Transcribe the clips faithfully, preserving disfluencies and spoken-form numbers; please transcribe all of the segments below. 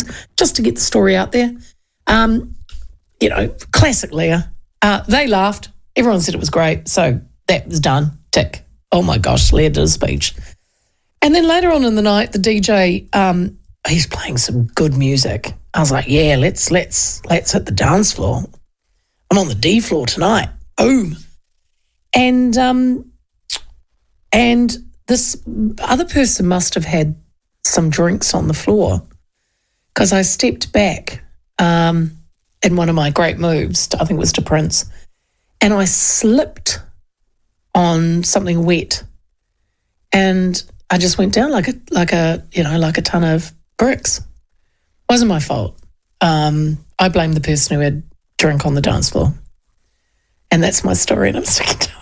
just to get the story out there. Um, you know, classic Leah. Uh, they laughed. Everyone said it was great. So that was done. Tick. Oh, my gosh, Leah did a speech. And then later on in the night, the D J, um, he's playing some good music. I was like, yeah, let's let's let's hit the dance floor. I'm on the D floor tonight. Boom. And um, and this other person must have had some drinks on the floor because I stepped back um, in one of my great moves, I think it was to Prince, and I slipped on something wet, and I just went down like a like a you know like a ton of bricks. Wasn't my fault. Um, I blame the person who had drink on the dance floor, and that's my story, and I'm sticking to it.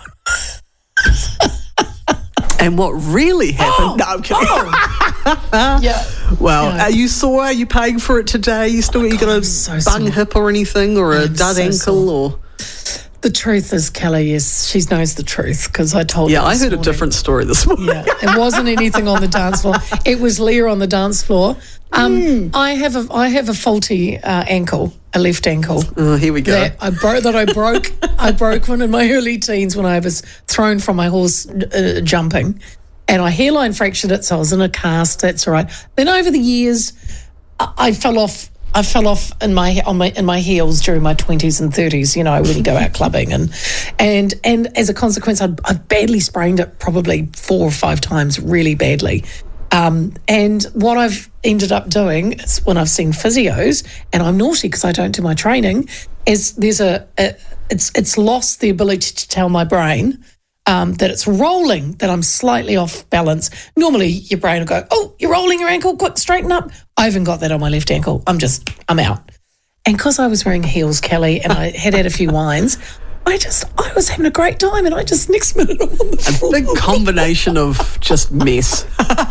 And what really happened? Oh, no, I'm kidding. Oh. Yeah. Well, Yeah. are you sore? Are you paying for it today? You still Oh, you God, got a I'm so bung sore. hip or anything, or a I'm dud so ankle, sore. or? The truth is, Kelly, yes, she knows the truth because I told Yeah, her I this heard a morning. different story this morning. Yeah, it wasn't anything on the dance floor. It was Leah on the dance floor. Um, Mm. I have a I have a faulty uh, ankle, a left ankle. Oh, here we go. That I broke. That I broke. I broke one in my early teens when I was thrown from my horse uh, jumping, and I hairline fractured it. So I was in a cast. That's all right. Then over the years, I, I fell off. I fell off in my on my in my heels during my twenties and thirties. You know, when you go out clubbing, and and and as a consequence, I'd, I've badly sprained it, probably four or five times, really badly. Um, and what I've ended up doing is when I've seen physios, and I'm naughty because I don't do my training, is there's a, a it's it's lost the ability to tell my brain um, that it's rolling, that I'm slightly off balance. Normally your brain will go, oh, you're rolling your ankle, quick, straighten up. I haven't got that on my left ankle. I'm just, I'm out. And because I was wearing heels, Kelly, and I had had a few wines, I just, I was having a great time, and I just, next minute, I'm on the floor. Big combination of just mess.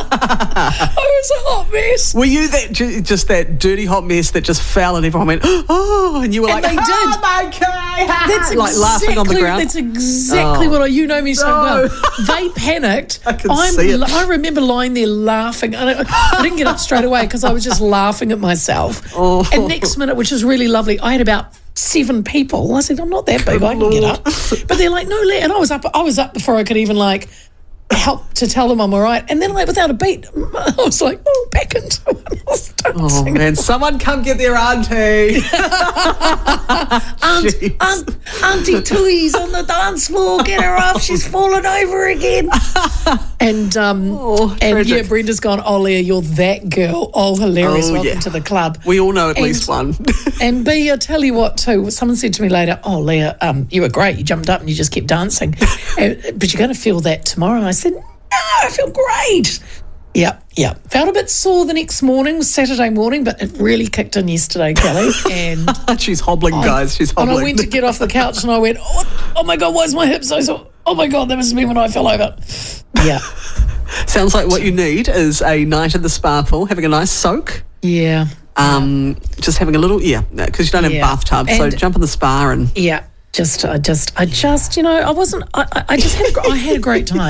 I was a hot mess. Were you that ju- just that dirty hot mess that just fell and everyone went, oh, and you were And like, they did. oh, okay. That's like exactly, laughing on the ground. That's exactly Oh. what I, you know me so No. well. They panicked. I can I'm, see it. I remember lying there laughing. I, don't- I didn't get up straight away because I was just laughing at myself. Oh. And next minute, which was really lovely, I had about seven people. I said, I'm not that big, I can get up. But they're like, no, Leah. And I was up, I was up before I could even like help to tell them I'm all right. And then like without a beat, I was like, oh, back into it. I was Oh, dancing. man, someone come get their auntie. Aunt, Jeez. Aunt, Auntie Tooey's on the dance floor. Get her off. She's fallen over again. And um, Oh, and tragic. yeah, Brenda's gone, oh, Leah, you're that girl. Oh, hilarious. Oh, Welcome yeah. to the club. We all know at And- least one. And B, I tell you what, too, someone said to me later, oh, Leah, um, you were great. You jumped up and you just kept dancing. Uh, but you're going to feel that tomorrow. I said, no, I feel great. Yep, yep. Felt a bit sore the next morning, Saturday morning, but it really kicked in yesterday, Kelly. And She's hobbling, guys. She's and hobbling. I went to get off the couch and I went, oh, oh my God, why is my hip so sore? Oh my God, that must have been when I fell over. Yeah, Sounds like what you need is a night at the spa pool, having a nice soak. yeah, Um, just having a little, yeah, because you don't have Yeah. bathtub, so And- jump in the spa and yeah. Just, I just, I just, you know, I wasn't, I, I I just had, a, gr- I had a great time.